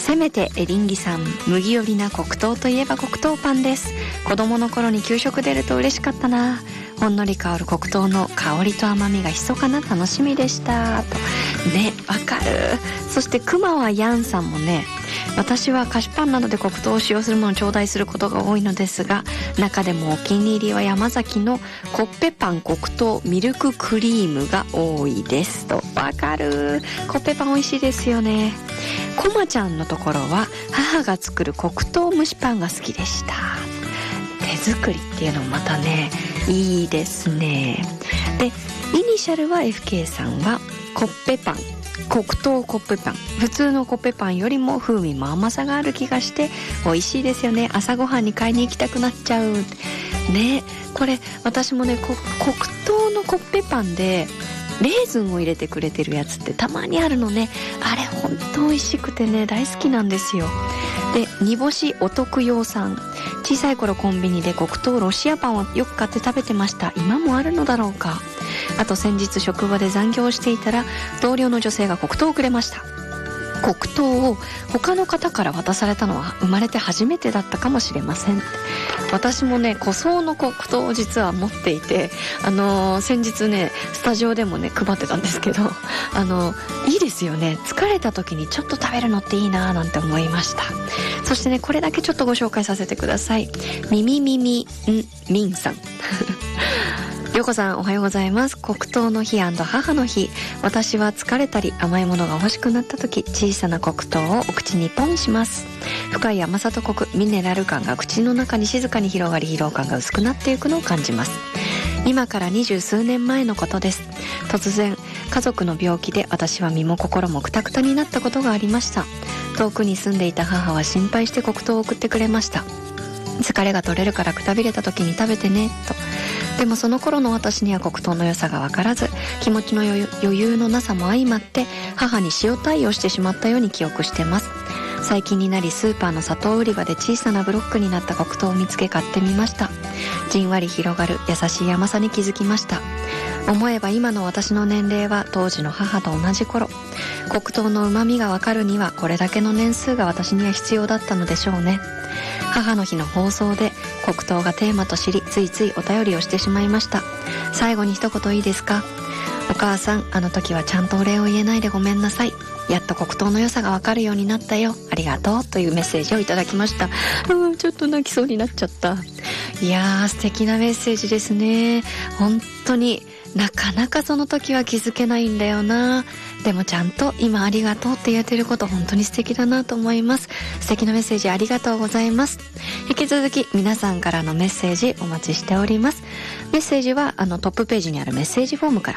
せめてエリンギさん、麦寄りな黒糖といえば黒糖パンです。子供の頃に給食出ると嬉しかったな。ほんのり香る黒糖の香りと甘みが密かな楽しみでしたとね。わかる。そして熊はヤンさんもね、私は菓子パンなどで黒糖を使用するものを頂戴することが多いのですが、中でもお気に入りは山崎のコッペパン黒糖ミルククリームが多いですと。わかる。コッペパン美味しいですよね。コマちゃんのところは母が作る黒糖蒸しパンが好きでした。手作りっていうのもまたね、いいですね。で、イニシャルは FK さんはコッペパン、黒糖コッペパン、普通のコッペパンよりも風味も甘さがある気がして美味しいですよね。朝ごはんに買いに行きたくなっちゃうね。これ私もね、黒糖のコッペパンでレーズンを入れてくれてるやつってたまにあるのね。あれほんと美味しくてね、大好きなんですよ。で、煮干しお得用さん、小さい頃コンビニで黒糖ロシアパンをよく買って食べてました。今もあるのだろうか。あと先日職場で残業していたら同僚の女性が黒糖をくれました。黒糖を他の方から渡されたのは生まれて初めてだったかもしれません。私もね、古草の黒糖を実は持っていて、先日ねスタジオでもね配ってたんですけど、いいですよね。疲れた時にちょっと食べるのっていいななんて思いました。そしてね、これだけちょっとご紹介させてください。みんさんよこさん、おはようございます。黒糖の日&母の日。私は疲れたり甘いものが欲しくなった時、小さな黒糖をお口にポンします。深い甘さとコク、ミネラル感が口の中に静かに広がり、疲労感が薄くなっていくのを感じます。今から20数年前のことです。突然家族の病気で私は身も心もクタクタになったことがありました。遠くに住んでいた母は心配して黒糖を送ってくれました。疲れが取れるからくたびれた時に食べてねと。でもその頃の私には黒糖の良さが分からず、気持ちの余裕のなさも相まって母に塩対応してしまったように記憶してます。最近になりスーパーの砂糖売り場で小さなブロックになった黒糖を見つけ買ってみました。じんわり広がる優しい甘さに気づきました。思えば今の私の年齢は当時の母と同じ頃。黒糖の旨味が分かるにはこれだけの年数が私には必要だったのでしょうね。母の日の放送で黒糖がテーマと知り、ついついお便りをしてしまいました。最後に一言いいですか。お母さん、あの時はちゃんとお礼を言えないでごめんなさい。やっと黒糖の良さが分かるようになったよ。ありがとうというメッセージをいただきました。ちょっと泣きそうになっちゃった。いやー、素敵なメッセージですね。本当になかなかその時は気づけないんだよな。でもちゃんと今ありがとうって言えてること本当に素敵だなと思います。素敵なメッセージありがとうございます。引き続き皆さんからのメッセージお待ちしております。メッセージはトップページにあるメッセージフォームから、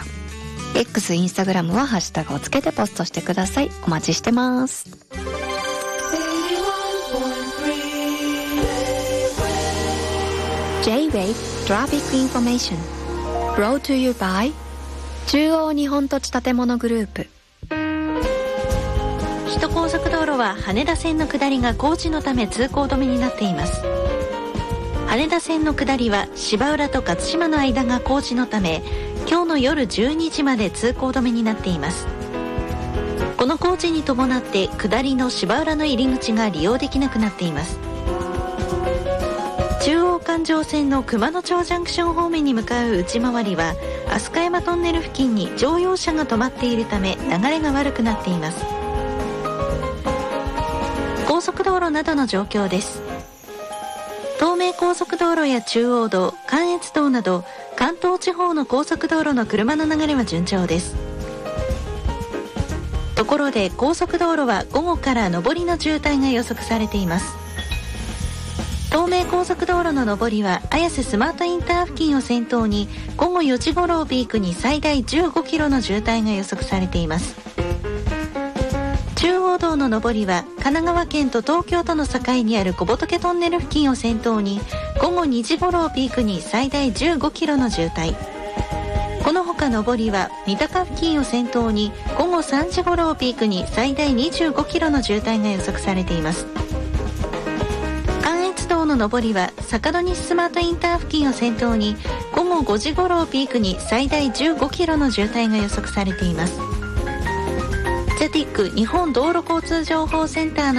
X、インスタグラムはハッシュタグをつけてポストしてください。お待ちしてます。J-Wave Traffic Information Brought to you by 中央日本土地建物グループ。 首都高速道路は羽田線の下りが工事のため通行止めになっています。羽田線の下りは芝浦と勝島の間が工事のため、今日の夜12時まで通行止めになっています。この工事に伴って下りの芝浦の入り口が利用できなくなっています。中央環状線の熊野町ジャンクション方面に向かう内回りは飛鳥山トンネル付近に乗用車が止まっているため流れが悪くなっています。高速道路などの状況です。東名高速道路や中央道、関越道など関東地方の高速道路の車の流れは順調です。ところで高速道路は午後から上りの渋滞が予測されています。東名高速道路の上りは綾瀬スマートインター付近を先頭に午後4時頃をピークに最大15キロの渋滞が予測されています。中央道の上りは神奈川県と東京都の境にある小仏トンネル付近を先頭に午後2時頃をピークに最大15キロの渋滞。この他上りは三鷹付近を先頭に午後3時頃をピークに最大25キロの渋滞が予測されています。関越道の上りは坂戸西スマートインター付近を先頭に午後5時頃をピークに最大15キロの渋滞が予測されています。ジェティック日本道路交通情報センターの